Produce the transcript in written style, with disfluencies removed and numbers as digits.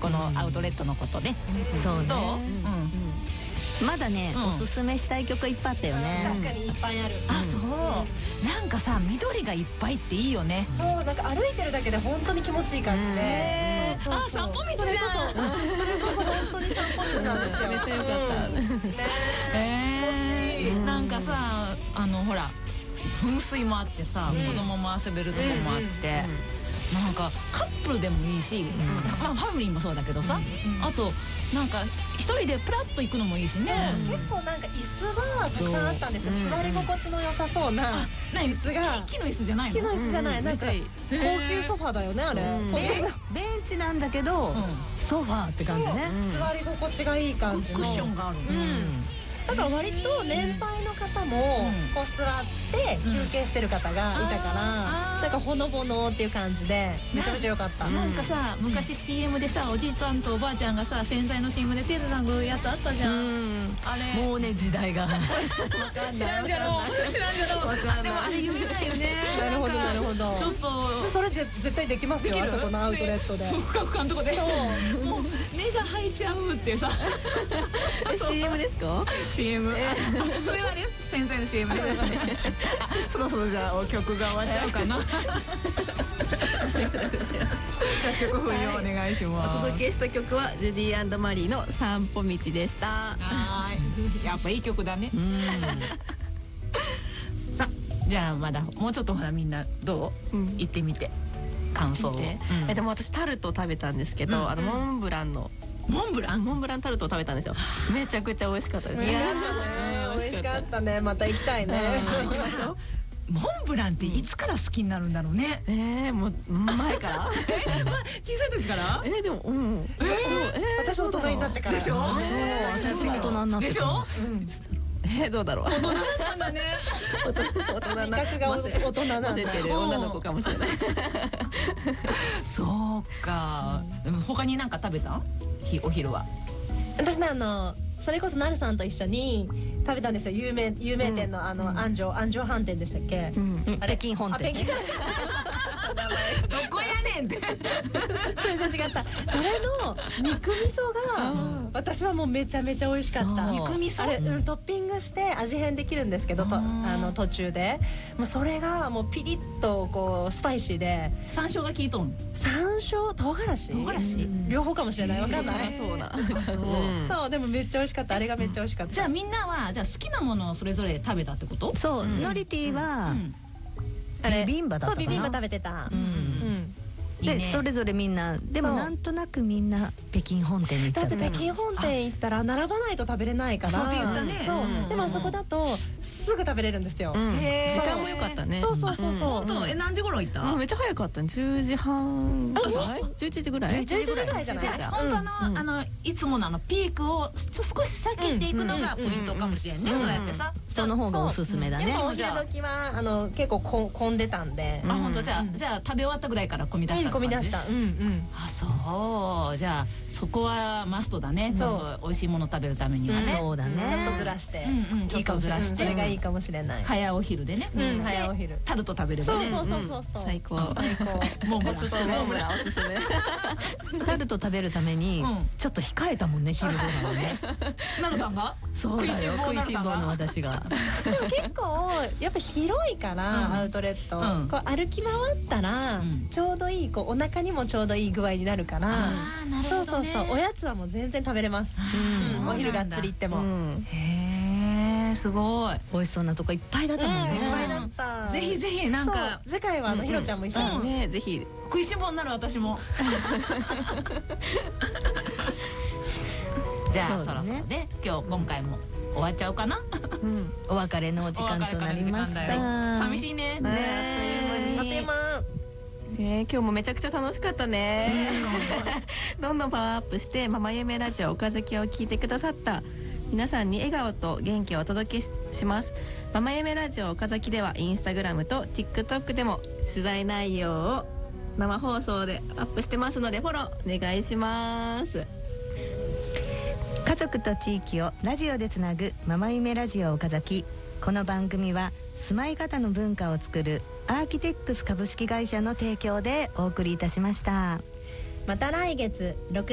このアウトレットのことね。 そうね。 どう？ まだね、おすすめしたい曲いっぱいあったよね。 確かにいっぱいある。 あ、そう。なんかさ、緑がいっぱいっていいよね。 そう、なんか歩いてるだけで本当に気持ちいい感じで。そうあ、散歩道じゃん。 それこそ本当に散歩道なんですよ。めっちゃ良かった。気持ちいい。 なんかさ、ほら噴水もあってさ、子供も遊べるとこもあって。なんかカップルでもいいし、まあファミリーもそうだけどさ、あとなんか一人でプラッと行くのもいいしね。 結構なんか椅子がたくさんあったんですよ。座り心地の良さそうな椅子が。 木の椅子じゃないの？ 木の椅子じゃない。なんか高級ソファーだよね、あれ。 ベンチなんだけどソファーって感じね。 座り心地がいい感じのクッションがある。 だから割と年配の方もこう座って休憩してる方がいたから、なんかほのぼのっていう感じでめちゃめちゃ良かった。 なんかさ、昔 CM でさ、おじいちゃんとおばあちゃんがさ、洗剤の CM で手で嗅ぐやつあったじゃん。あれもうね、時代が知らんじゃろう。知らんじゃろう。でもあれ読めないよね。 なるほどなるほど。 ちょっとそれで絶対できますよ、あそこのアウトレットで。 ふかふかのとこでもう根が生えちゃうってさ。 CM ですか ？CM。それはね、先生の CM で。そろそろじゃあ曲が終わっちゃうかな。じゃあ曲振りをお願いします。 お届けした曲はジュディ&マリーの散歩道でした。 はい。やっぱいい曲だね。さあ、じゃあまだもうちょっとほらみんなどう？行ってみて感想を。 でも私タルトを食べたんですけど、モンブランのモンブランタルトを食べたんですよ。めちゃくちゃ美味しかったです。 美味しかったね。また行きたいね。 モンブランっていつから好きになるんだろうね。 もう前から？ 小さい時から？ でも私大人になってから。 でしょ？ そう、私も大人になって。 でしょ？ どうだろう。 大人なんだね。 味覚が大人なんだ。 出てる女の子かもしれない。 そうか。でも他に何か食べた？お昼は。 私ね、それこそなるさんと一緒に食べたんですよ。有名店の安城飯店でしたっけ？ 北京本店。 どこやねんって。 全然違った。それの肉味噌が私はもうめちゃめちゃ美味しかった。 肉味噌？ あれトッピングして味変できるんですけど、途中でもうそれがもうピリッとこうスパイシーで。 山椒が効いとん？ 山椒、唐辛子両方かもしれない。わかんない。そう、でもめっちゃ美味しかった。あれがめっちゃ美味しかった。 じゃあみんなはじゃあ好きなものをそれぞれ食べたってこと？ そう、ノリティはビビンバだったかな。 そう、ビビンバ食べてた。 でそれぞれみんなでもなんとなくみんな北京本店に行っちゃった。 だって北京本店行ったら並ばないと食べれないから。 そうって言ったね。 そうでもあそこだとすぐ食べれるんですよ。 時間も良かったね。 そう。 何時頃行った？ めっちゃ早かった。10時半。11時ぐらい。 11時ぐらいじゃない？ 本当いつものピークを少し避けていくのがポイントかもしれんね。そうやってさ。 その方がおすすめだね。 でもお昼時は結構混んでたんで。 本当じゃあ食べ終わったぐらいから混み出した。 混み出した。 あ、そう。じゃあそこはマストだね。ちょっと美味しいもの食べるためにはね。 そうだね。 ちょっとずらして。 ちょっとずらして。 それがいいかもしれない。 早お昼でね。 早お昼。 タルト食べるね。 そう。 最高。 モンブランおすすめ。 タルト食べるためにちょっと控えたもんね、昼ご飯をね。 なるさんが？ そうだよ、食いしん坊の私が。 でも結構やっぱ広いからアウトレットこう歩き回ったらちょうどいい、こうお腹にもちょうどいい具合になるから。そうおやつはもう全然食べれます。お昼がっつり行っても。 へえ、すごい美味しそうなとこいっぱいだったもんね。 いっぱいだった。 ぜひぜひなんか次回はひろちゃんも一緒にね、ぜひ食いしん坊になる私も。じゃあそろそろね、今回も終わっちゃうかな。 お別れのお時間となりました。 寂しいね。 あっという間。 今日もめちゃくちゃ楽しかったね。どんどんパワーアップしてママ夢ラジオ岡崎を聞いてくださった皆さんに笑顔と元気をお届けします。ママ夢ラジオ岡崎ではインスタグラムと TikTok でも取材内容を生放送でアップしてますのでフォローお願いします。 家族と地域をラジオでつなぐママ夢ラジオ岡崎。この番組は住まい方の文化を作るアーキテックス株式会社の提供でお送りいたしました。 また来月6